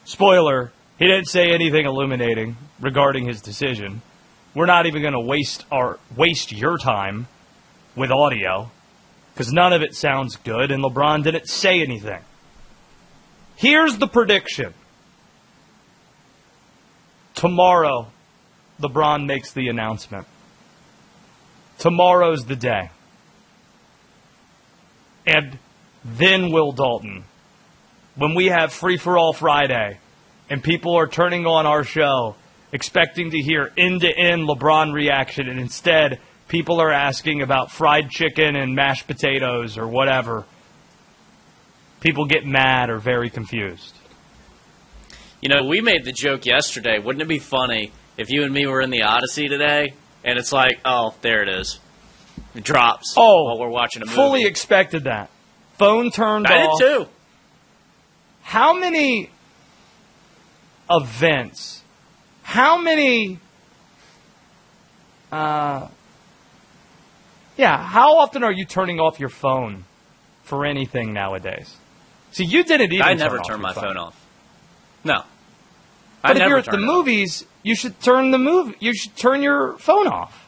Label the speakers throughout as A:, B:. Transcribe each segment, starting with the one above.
A: spoiler, he didn't say anything illuminating regarding his decision. We're not even going to waste your time with audio because none of it sounds good, and LeBron didn't say anything. Here's the prediction. Tomorrow, LeBron makes the announcement. Tomorrow's the day. And then Will Dalton. When we have Free For All Friday and people are turning on our show expecting to hear end-to-end LeBron reaction, and instead people are asking about fried chicken and mashed potatoes or whatever, people get mad or very confused.
B: You know, we made the joke yesterday. Wouldn't it be funny if you and me were in the Odyssey today, and it's like, oh, there it is. It drops while we're watching a movie.
A: Fully expected that. Phone turned off.
B: I did too.
A: How many events, how often are you turning off your phone for anything nowadays? See, you didn't even
B: I never turn my phone off. No.
A: But if you're at the movies, you should turn your phone off.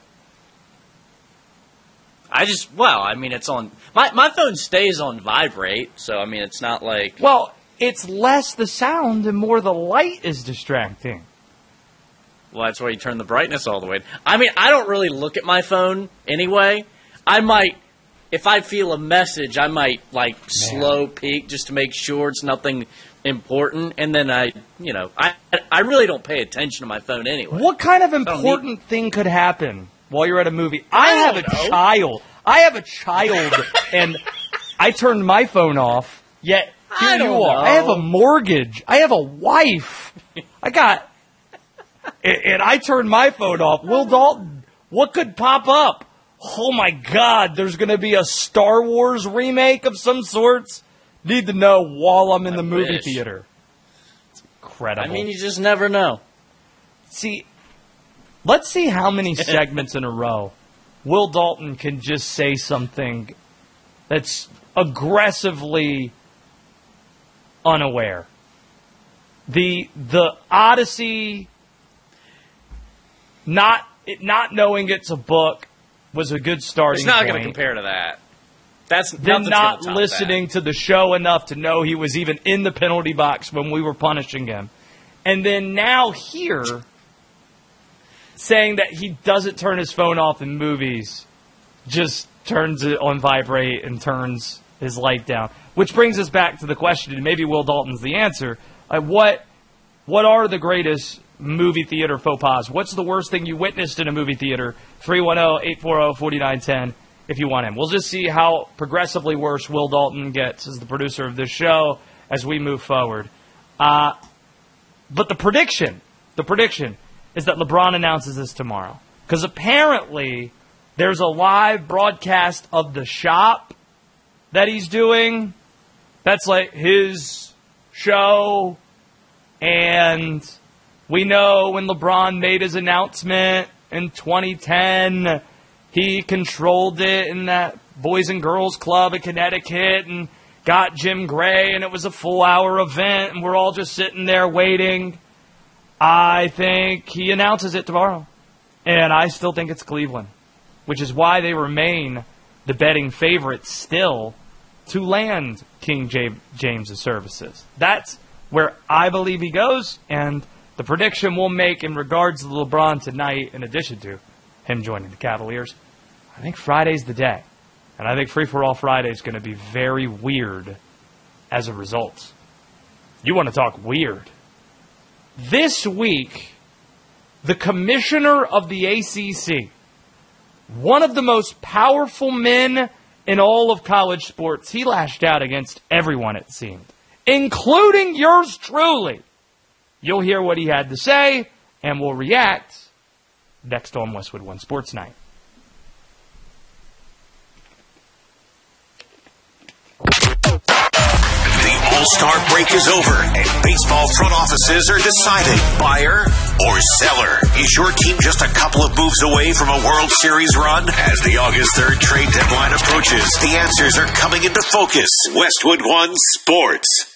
B: It's on. My phone stays on vibrate, so, I mean, it's not like.
A: Well, it's less the sound and more the light is distracting.
B: Well, that's why you turn the brightness all the way. I mean, I don't really look at my phone anyway. I might, if I feel a message, I might, slow peek just to make sure it's nothing important, and then I really don't pay attention to my phone anyway.
A: What kind of important thing could happen while you're at a movie? I have a child, and I turned my phone off, yet here you are. I have a mortgage. I have a wife. And I turned my phone off. Will Dalton, what could pop up? Oh my God, there's going to be a Star Wars remake of some sorts. Need to know while I'm in the movie theater. It's incredible.
B: I mean, you just never know.
A: See, let's see how many segments in a row Will Dalton can just say something that's aggressively unaware. The Odyssey, not knowing it's a book, was a good starting point.
B: It's not going to compare to that. That's
A: then not listening to the show enough to know he was even in the penalty box when we were punishing him. And then now here, saying that he doesn't turn his phone off in movies, just turns it on vibrate and turns his light down. Which brings us back to the question, and maybe Will Dalton's the answer. What are the greatest movie theater faux pas? What's the worst thing you witnessed in a movie theater? 310-840-4910 if you want him. We'll just see how progressively worse Will Dalton gets as the producer of this show as we move forward. But the prediction is that LeBron announces this tomorrow. Because apparently there's a live broadcast of the shop that he's doing. That's like his show. And we know when LeBron made his announcement in 2010, he controlled it in that Boys and Girls Club in Connecticut and got Jim Gray, and it was a full-hour event, and we're all just sitting there waiting. I think he announces it tomorrow. And I still think it's Cleveland, which is why they remain the betting favorites still to land King James' services. That's where I believe he goes, and the prediction we'll make in regards to LeBron tonight, in addition to him joining the Cavaliers, I think Friday's the day. And I think Free For All Friday is going to be very weird as a result. You want to talk weird. This week, the commissioner of the ACC, one of the most powerful men in all of college sports, he lashed out against everyone, it seemed, including yours truly. You'll hear what he had to say, and we'll react next on Westwood One Sports Night.
C: The All-Star break is over, and baseball front offices are deciding buyer or seller. Is your team just a couple of moves away from a World Series run? As the August 3rd trade deadline approaches, the answers are coming into focus. Westwood One Sports.